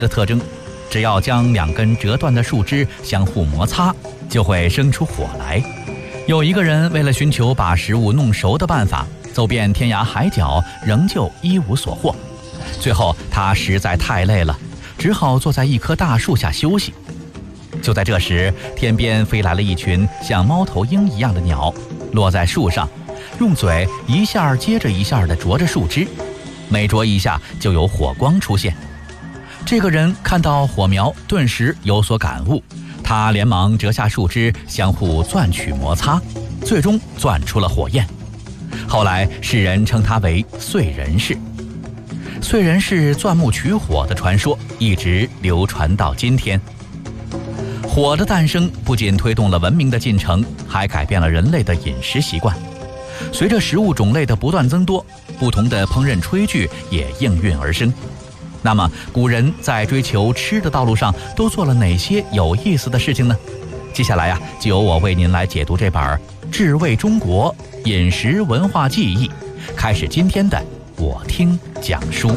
的特征，只要将两根折断的树枝相互摩擦，就会生出火来。有一个人为了寻求把食物弄熟的办法，走遍天涯海角，仍旧一无所获。最后他实在太累了，只好坐在一棵大树下休息。就在这时，天边飞来了一群像猫头鹰一样的鸟，落在树上，用嘴一下接着一下地啄着树枝，每啄一下就有火光出现。这个人看到火苗，顿时有所感悟，他连忙折下树枝，相互钻取摩擦，最终钻出了火焰。后来世人称他为燧人氏。燧人氏钻木取火的传说一直流传到今天。火的诞生不仅推动了文明的进程，还改变了人类的饮食习惯。随着食物种类的不断增多，不同的烹饪炊具也应运而生。那么古人在追求吃的道路上都做了哪些有意思的事情呢？接下来就由我为您来解读这本《智味中国饮食文化记忆》，开始今天的我听讲书。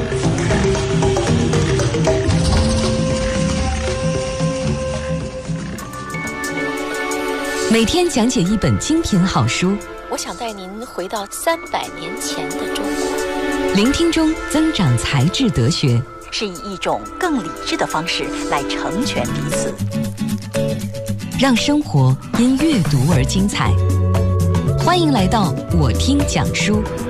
每天讲解一本精品好书， 我想带您回到300年前的中国， 聆听中增长才智德学， 是以一种更理智的方式来成全彼此， 让生活因阅读而精彩。欢迎来到我听讲书。